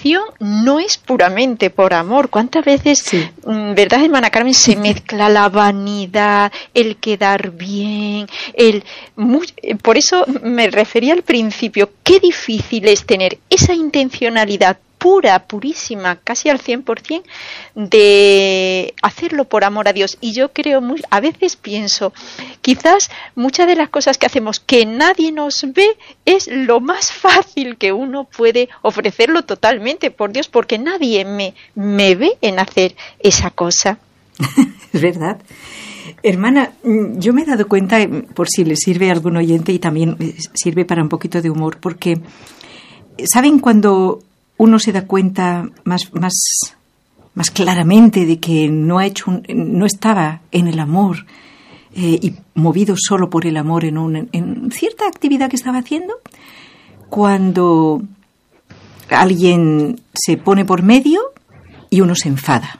oración no es puramente por amor. ¿Cuántas veces, verdad, hermana Carmen, se mezcla la vanidad, el quedar bien, por eso me refería al principio, qué difícil es tener esa intencionalidad pura, purísima, casi al 100%, de hacerlo por amor a Dios. Y yo creo, a veces pienso, quizás muchas de las cosas que hacemos que nadie nos ve es lo más fácil que uno puede ofrecerlo totalmente por Dios, porque nadie me ve en hacer esa cosa. Es verdad. Hermana, yo me he dado cuenta, por si le sirve a algún oyente y también sirve para un poquito de humor, porque, ¿saben cuando uno se da cuenta más claramente de que no estaba en el amor y movido solo por el amor en cierta actividad que estaba haciendo? Cuando alguien se pone por medio y uno se enfada.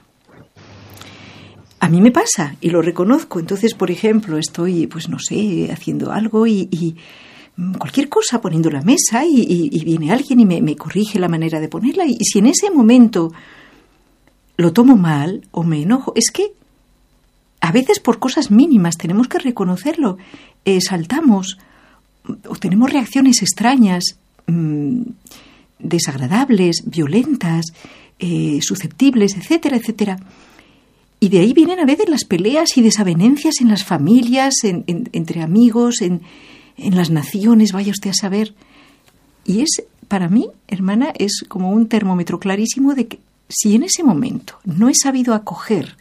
A mí me pasa y lo reconozco. Entonces, por ejemplo, estoy, pues no sé, haciendo algo y cualquier cosa, poniendo la mesa y viene alguien y me corrige la manera de ponerla. Y si en ese momento lo tomo mal o me enojo, es que a veces por cosas mínimas tenemos que reconocerlo. Saltamos o tenemos reacciones extrañas, desagradables, violentas, susceptibles, etcétera, etcétera. Y de ahí vienen a veces las peleas y desavenencias en las familias, entre amigos, en las naciones, vaya usted a saber. Y es, para mí, hermana, es como un termómetro clarísimo de que si en ese momento no he sabido acoger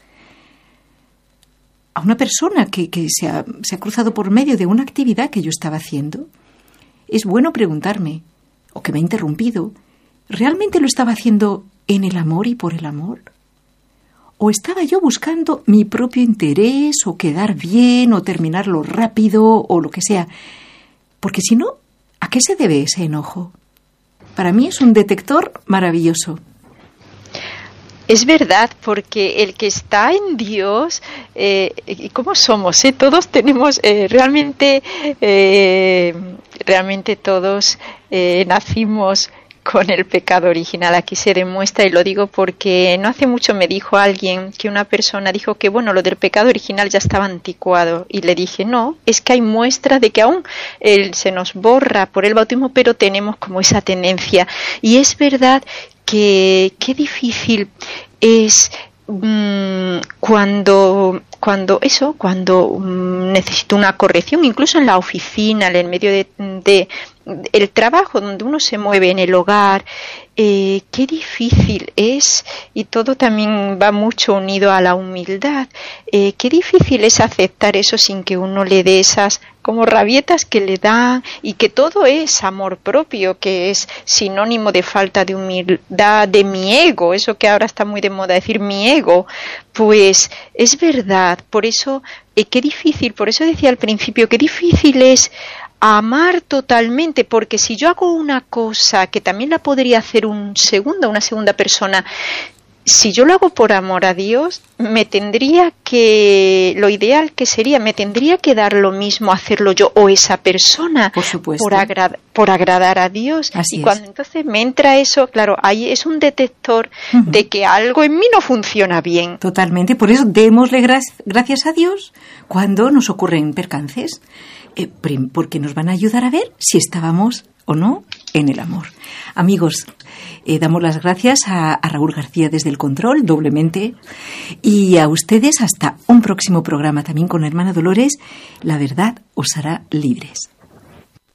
a una persona que se ha cruzado por medio de una actividad que yo estaba haciendo, es bueno preguntarme, o que me ha interrumpido, ¿realmente lo estaba haciendo en el amor y por el amor? ¿O estaba yo buscando mi propio interés, o quedar bien, o terminarlo rápido, o lo que sea? Porque si no, ¿a qué se debe ese enojo? Para mí es un detector maravilloso. Es verdad, porque el que está en Dios, ¿y cómo somos? Todos tenemos, realmente todos nacimos con el pecado original. Aquí se demuestra, y lo digo porque no hace mucho me dijo alguien que una persona dijo que bueno, lo del pecado original ya estaba anticuado, y le dije no, es que hay muestras de que aún se nos borra por el bautismo, pero tenemos como esa tendencia. Y es verdad que qué difícil es cuando necesito una corrección, incluso en la oficina, en el medio de el trabajo donde uno se mueve, en el hogar, qué difícil es, y todo también va mucho unido a la humildad, qué difícil es aceptar eso sin que uno le dé esas como rabietas que le dan, y que todo es amor propio, que es sinónimo de falta de humildad, de mi ego, eso que ahora está muy de moda decir mi ego. Pues es verdad, por eso qué difícil, por eso decía al principio, qué difícil es amar totalmente, porque si yo hago una cosa que también la podría hacer una segunda persona, si yo lo hago por amor a Dios, lo ideal que sería, me tendría que dar lo mismo hacerlo yo o esa persona, por supuesto, por agradar a Dios. Así y cuando entonces me entra eso, claro, ahí es un detector de que algo en mí no funciona bien. Totalmente, por eso démosle gracias a Dios cuando nos ocurren percances, porque nos van a ayudar a ver si estábamos o no en el amor. Amigos, damos las gracias a Raúl García desde el control, doblemente, y a ustedes hasta un próximo programa también con la hermana Dolores. La verdad os hará libres.